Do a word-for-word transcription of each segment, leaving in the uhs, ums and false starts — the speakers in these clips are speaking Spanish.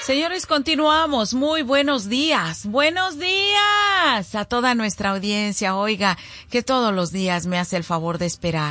Señores, continuamos. Muy buenos días. Buenos días a toda nuestra audiencia. Oiga, que todos los días me hace el favor de esperar.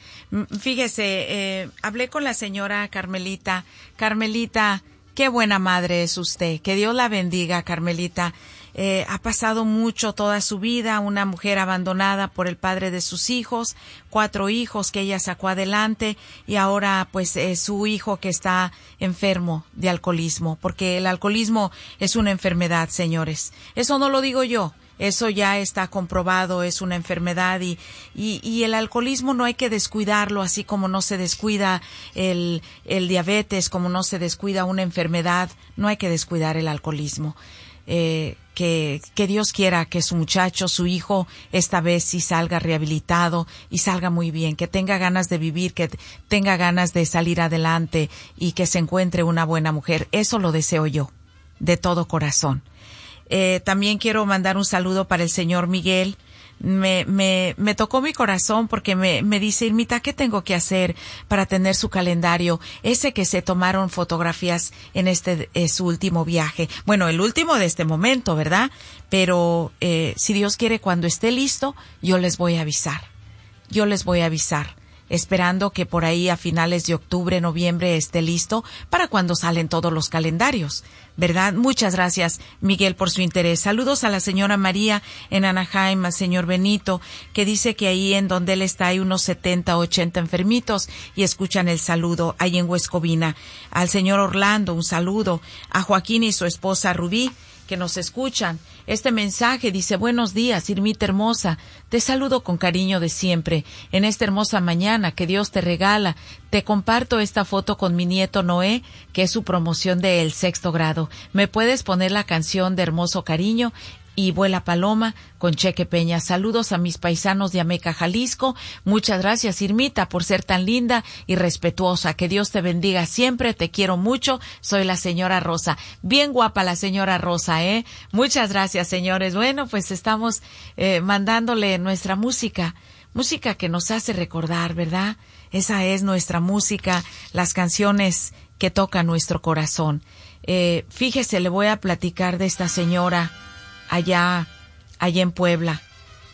Fíjese, eh, hablé con la señora Carmelita. Carmelita, qué buena madre es usted. Que Dios la bendiga, Carmelita. Eh, ha pasado mucho toda su vida, una mujer abandonada por el padre de sus hijos, cuatro hijos que ella sacó adelante y ahora pues eh, su hijo que está enfermo de alcoholismo, porque el alcoholismo es una enfermedad, señores. Eso no lo digo yo. Eso ya está comprobado, es una enfermedad y, y, y el alcoholismo no hay que descuidarlo, así como no se descuida el, el diabetes, como no se descuida una enfermedad, no hay que descuidar el alcoholismo. Eh, que, que Dios quiera que su muchacho, su hijo, esta vez sí salga rehabilitado y salga muy bien, que tenga ganas de vivir, que tenga ganas de salir adelante y que se encuentre una buena mujer. Eso lo deseo yo, de todo corazón. Eh, también quiero mandar un saludo para el señor Miguel. Me, me, me tocó mi corazón porque me, me dice, Irmita, ¿qué tengo que hacer para tener su calendario? Ese que se tomaron fotografías en este, eh, su último viaje. Bueno, el último de este momento, ¿verdad? Pero, eh, si Dios quiere, cuando esté listo, yo les voy a avisar. Yo les voy a avisar. Esperando que por ahí a finales de octubre, noviembre esté listo para cuando salen todos los calendarios, ¿verdad? Muchas gracias, Miguel, por su interés. Saludos a la señora María en Anaheim, al señor Benito, que dice que ahí en donde él está hay unos setenta, ochenta enfermitos y escuchan el saludo ahí en Huescovina. Al señor Orlando, un saludo. A Joaquín y su esposa Rubí, que nos escuchan. Este mensaje dice, buenos días, Irmita hermosa, te saludo con cariño de siempre. En esta hermosa mañana que Dios te regala, te comparto esta foto con mi nieto Noé, que es su promoción del sexto grado. ¿Me puedes poner la canción de Hermoso Cariño? Y Vuela Paloma con Cheque Peña. Saludos a mis paisanos de Ameca, Jalisco. Muchas gracias, Irmita, por ser tan linda y respetuosa. Que Dios te bendiga siempre. Te quiero mucho. Soy la señora Rosa. Bien guapa la señora Rosa, ¿eh? Muchas gracias, señores. Bueno, pues estamos eh, mandándole nuestra música. Música que nos hace recordar, ¿verdad? Esa es nuestra música, las canciones que tocan nuestro corazón. Eh, fíjese, le voy a platicar de esta señora allá, allá en Puebla.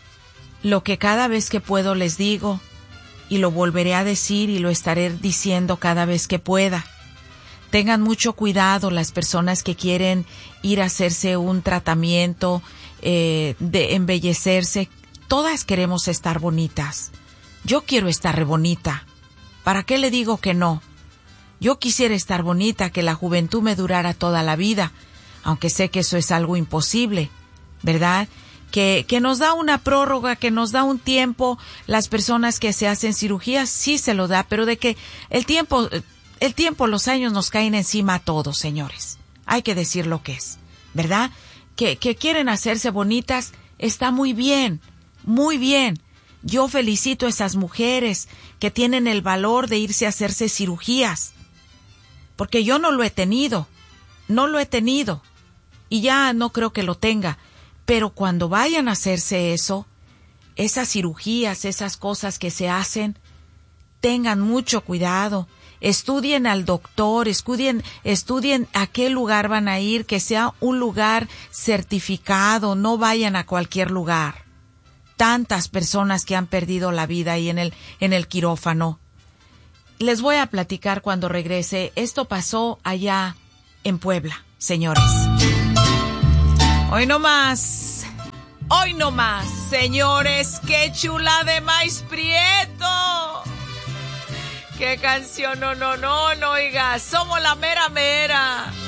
Lo que cada vez que puedo les digo, y lo volveré a decir y lo estaré diciendo cada vez que pueda. Tengan mucho cuidado las personas que quieren ir a hacerse un tratamiento eh, de embellecerse. Todas queremos estar bonitas. Yo quiero estar re bonita. ¿Para qué le digo que no? Yo quisiera estar bonita, que la juventud me durara toda la vida, aunque sé que eso es algo imposible, ¿verdad? Que, que nos da una prórroga, que nos da un tiempo. Las personas que se hacen cirugías sí se lo da, pero de que el tiempo, el tiempo, los años nos caen encima a todos, señores. Hay que decir lo que es, ¿verdad? Que, que quieren hacerse bonitas, está muy bien, muy bien. Yo felicito a esas mujeres que tienen el valor de irse a hacerse cirugías, porque yo no lo he tenido, no lo he tenido, y ya no creo que lo tenga. Pero cuando vayan a hacerse eso, esas cirugías, esas cosas que se hacen, tengan mucho cuidado. Estudien al doctor, estudien, estudien a qué lugar van a ir, que sea un lugar certificado, no vayan a cualquier lugar. Tantas personas que han perdido la vida ahí en el, en el quirófano. Les voy a platicar cuando regrese. Esto pasó allá en Puebla, señores. Hoy no más, hoy no más, señores, qué chula de maíz prieto. Qué canción, no, no, no, no, oiga, somos la mera mera.